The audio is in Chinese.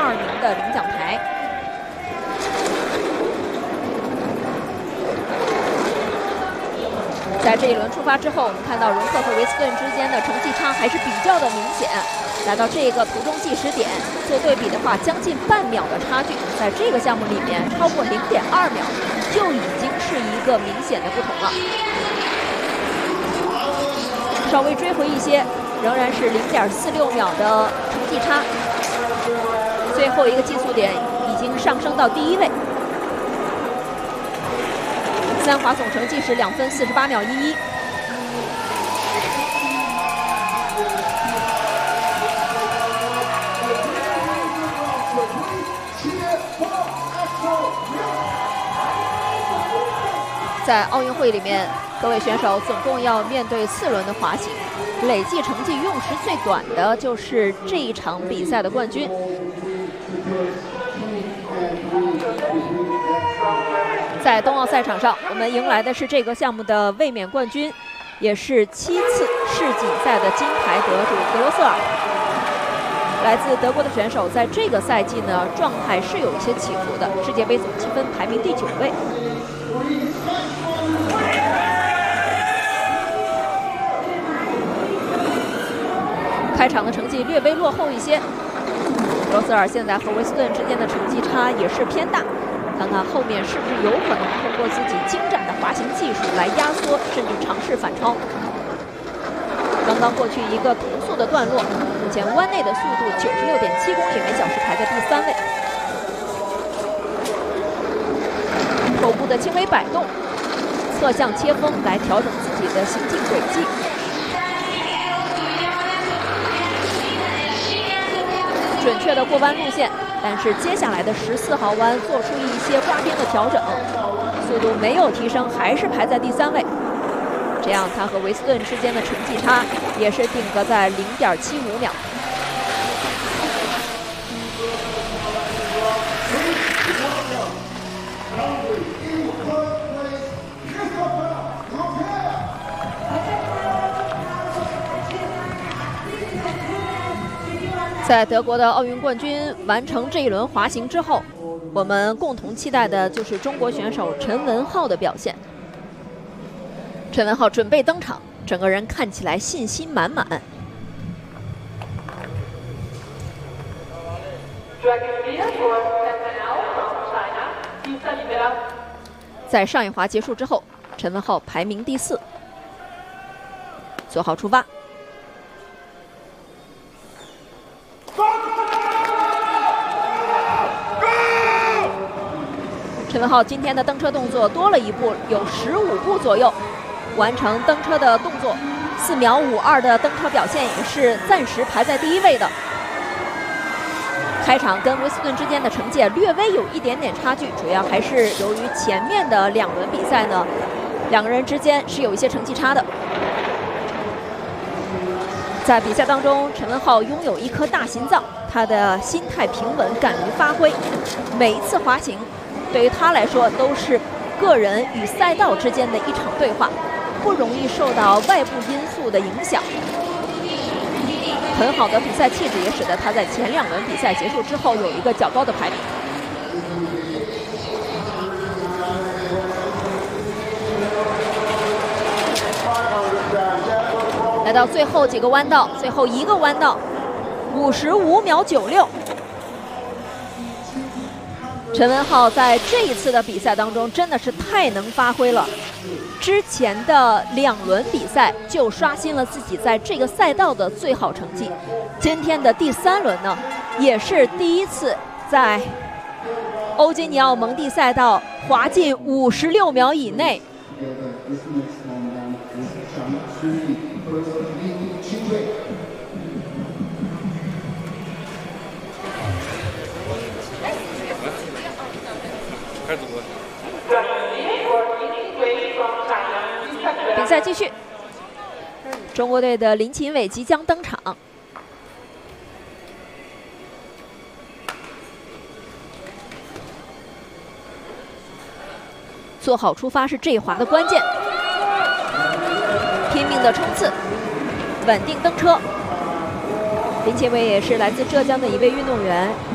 2名的领奖台。在这一轮出发之后，我们看到荣克和维斯顿之间的成绩差还是比较的明显。来到这个途中计时点做对比的话，将近半秒的差距，在这个项目里面超过0.2秒，就已经是一个明显的不同了。稍微追回一些，仍然是0.46秒的成绩差。最后一个计速点已经上升到第1位。3滑总成绩是2分48秒11。在奥运会里面，各位选手总共要面对4轮的滑行，累计成绩用时最短的就是这一场比赛的冠军。在冬奥赛场上，我们迎来的是这个项目的卫冕冠军，也是7次世锦赛的金牌得主格罗瑟尔。来自德国的选手在这个赛季呢，状态是有一些起伏的，世界杯总积分排名第9位。开场的成绩略微落后一些，罗瑟尔现在和维斯顿之间的成绩差也是偏大。看看后面是不是有可能通过自己精湛的滑行技术来压缩，甚至尝试反超。刚刚过去一个同速的段落，目前弯内的速度96.7公里每小时排在第3位。头部的轻微摆动，侧向切风来调整自己的行进轨迹。准确的过弯路线，但是接下来的14号弯做出一些刮边的调整，速度没有提升，还是排在第3位。这样，他和维斯顿之间的成绩差也是定格在0.75秒。在德国的奥运冠军完成这一轮滑行之后，我们共同期待的就是中国选手陈文浩的表现。陈文浩准备登场，整个人看起来信心满满。在上一滑结束之后，陈文浩排名第4，做好出发。陈文浩今天的登车动作多了一步，有15步左右完成登车的动作，4秒52的登车表现也是暂时排在第1位的。开场跟维斯顿之间的成绩略微有一点点差距，主要还是由于前面的2轮比赛呢，两个人之间是有一些成绩差的。在比赛当中，陈文浩拥有一颗大心脏，他的心态平稳，敢于发挥，每一次滑行对于他来说都是个人与赛道之间的一场对话，不容易受到外部因素的影响。很好的比赛气质也使得他在前2轮比赛结束之后有一个较高的排名。来到最后几个弯道，最后一个弯道，55秒96。陈文浩在这一次的比赛当中真的是太能发挥了，之前的2轮比赛就刷新了自己在这个赛道的最好成绩，今天的第3轮呢，也是第1次在欧金尼奥蒙地赛道滑进56秒以内。比赛继续，中国队的林秦伟即将登场。做好出发是这一滑的关键，拼命的冲刺，稳定登车。林秦伟也是来自浙江的一位运动员。